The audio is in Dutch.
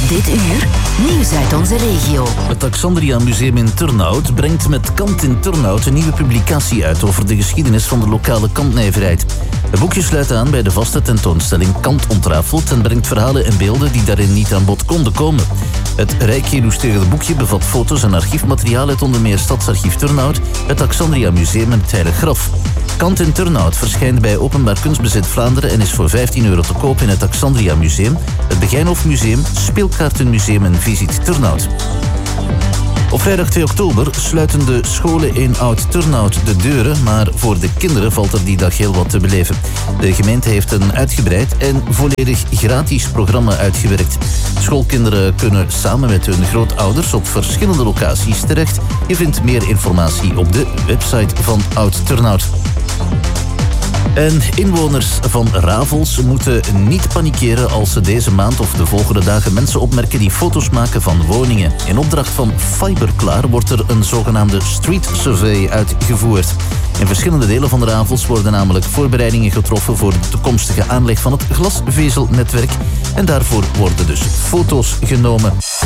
Dit uur, nieuws uit onze regio. Het Alexandria Museum in Turnhout brengt met Kant in Turnhout een nieuwe publicatie uit over de geschiedenis van de lokale kantnijverheid. Het boekje sluit aan bij de vaste tentoonstelling Kant ontrafeld en brengt verhalen en beelden die daarin niet aan bod konden komen. Het rijk geïllustreerde boekje bevat foto's en archiefmateriaal uit onder meer Stadsarchief Turnhout, het Alexandria Museum en het Heilig Graf. Kant in Turnhout verschijnt bij Openbaar Kunstbezit Vlaanderen en is voor €15 te koop in het Alexandria Museum, het Begijnhof Museum, Speelkaartenmuseum en Visit Turnhout. Op vrijdag 2 oktober sluiten de scholen in Oud-Turnhout de deuren, maar voor de kinderen valt er die dag heel wat te beleven. De gemeente heeft een uitgebreid en volledig gratis programma uitgewerkt. Schoolkinderen kunnen samen met hun grootouders op verschillende locaties terecht. Je vindt meer informatie op de website van Oud-Turnhout. En inwoners van Ravels moeten niet panikeren als ze deze maand of de volgende dagen mensen opmerken die foto's maken van woningen. In opdracht van Fiberklaar wordt er een zogenaamde street survey uitgevoerd. In verschillende delen van Ravels worden namelijk voorbereidingen getroffen voor de toekomstige aanleg van het glasvezelnetwerk. En daarvoor worden dus foto's genomen.